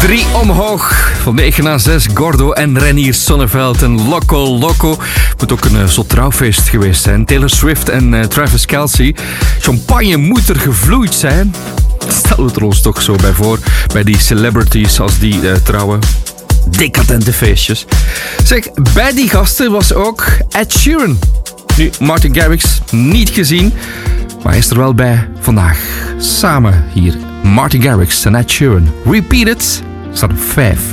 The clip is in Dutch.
3 omhoog. Van 9 naar 6. Gordo en Renier Sonneveld en Loco Loco. Moet ook een zot trouwfeest geweest zijn. Taylor Swift en Travis Kelce. Champagne moet er gevloeid zijn. Stellen we het er ons toch zo bij voor. Bij die celebrities als die trouwen. Decadente feestjes. Zeg, bij die gasten was ook Ed Sheeran. Nu, Martin Garrix niet gezien. Maar hij is er wel bij vandaag. Samen hier. Martin Garrix en Ed Sheeran. Repeat It. Staat op 5.